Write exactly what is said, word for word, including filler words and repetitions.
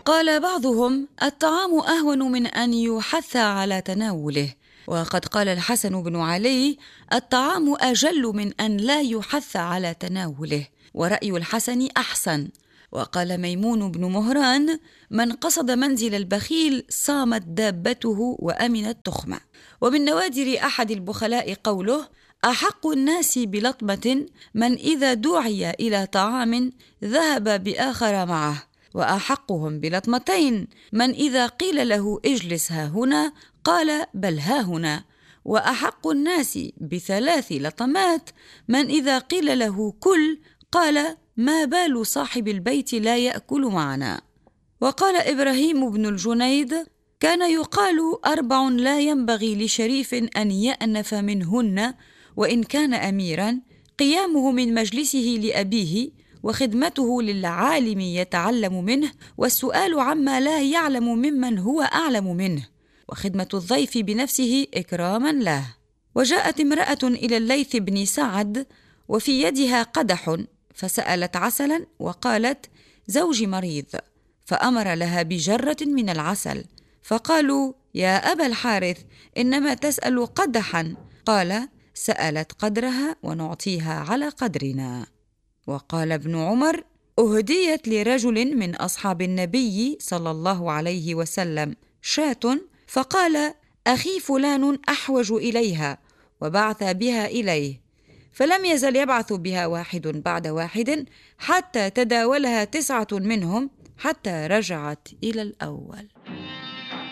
قال بعضهم: الطعام أهون من أن يحث على تناوله. وقد قال الحسن بن علي: الطعام أجل من أن لا يحث على تناوله، ورأي الحسن أحسن. وقال ميمون بن مهران: من قصد منزل البخيل صامت دابته وأمنت تخمة. ومن نوادر أحد البخلاء قوله: أحق الناس بلطمة من إذا دعي إلى طعام ذهب بآخر معه، وأحقهم بلطمتين من إذا قيل له اجلس ها هنا قال بل ها هنا، وأحق الناس بثلاث لطمات من إذا قيل له كل قال ما بال صاحب البيت لا يأكل معنا. وقال إبراهيم بن الجنيد: كان يقال أربع لا ينبغي لشريف أن يأنف منهن وإن كان أميرا: قيامه من مجلسه لأبيه، وخدمته للعالم يتعلم منه، والسؤال عما لا يعلم ممن هو أعلم منه، وخدمة الضيف بنفسه إكراما له. وجاءت امرأة إلى الليث بن سعد وفي يدها قدح، فسألت عسلا وقالت: زوجي مريض، فأمر لها بجرة من العسل، فقالوا: يا أبا الحارث إنما تسأل قدحا. قال: سألت قدرها ونعطيها على قدرنا. وقال ابن عمر: أهديت لرجل من أصحاب النبي صلى الله عليه وسلم شاة، فقال: أخي فلان أحوج إليها، وبعث بها إليه، فلم يزل يبعث بها واحد بعد واحد حتى تداولها تسعة منهم حتى رجعت إلى الأول.